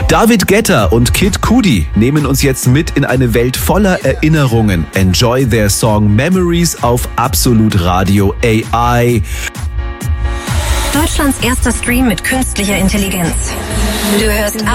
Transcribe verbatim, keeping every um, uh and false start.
David Guetta und Kid Cudi nehmen uns jetzt mit in eine Welt voller Erinnerungen. Enjoy their song Memories auf Absolut Radio A I. Deutschlands erster Stream mit künstlicher Intelligenz. Du hörst